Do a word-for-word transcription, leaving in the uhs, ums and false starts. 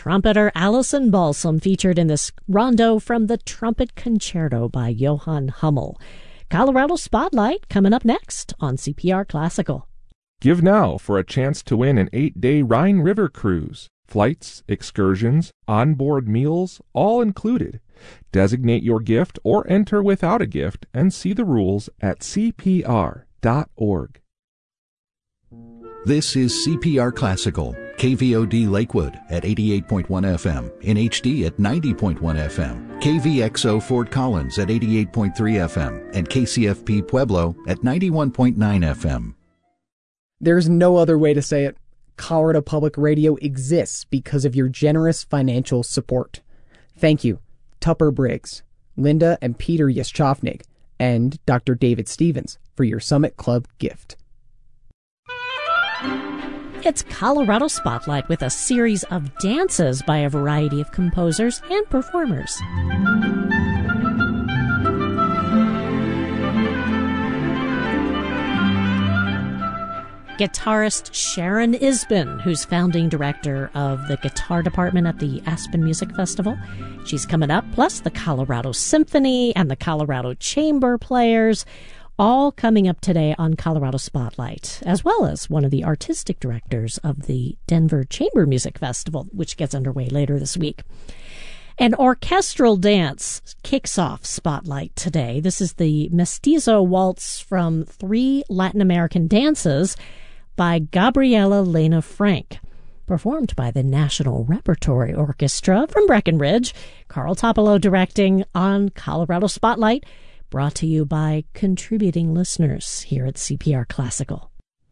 trumpeter Alison Balsam featured in this rondo from the Trumpet Concerto by Johann Hummel. Colorado Spotlight coming up next on C P R Classical. Give now for a chance to win an eight-day Rhine River cruise. Flights, excursions, onboard meals, all included. Designate your gift or enter without a gift and see the rules at c p r dot org. This is C P R Classical, K V O D Lakewood at eighty-eight point one F M, in H D at ninety point one F M, K V X O Fort Collins at eighty-eight point three F M, and K C F P Pueblo at ninety-one point nine F M. There's no other way to say it. Colorado Public Radio exists because of your generous financial support. Thank you, Tupper Briggs, Linda and Peter Yashchovnik, and Doctor David Stevens for your Summit Club gift. It's Colorado Spotlight with a series of dances by a variety of composers and performers. Guitarist Sharon Isbin, who's founding director of the guitar department at the Aspen Music Festival. She's coming up, plus the Colorado Symphony and the Colorado Chamber Players, all coming up today on Colorado Spotlight, as well as one of the artistic directors of the Denver Chamber Music Festival, which gets underway later this week. An orchestral dance kicks off Spotlight today. This is the Mestizo Waltz from Three Latin American Dances by Gabriela Lena Frank, performed by the National Repertory Orchestra from Breckenridge. Carl Topolo directing on Colorado Spotlight, brought to you by contributing listeners here at C P R Classical.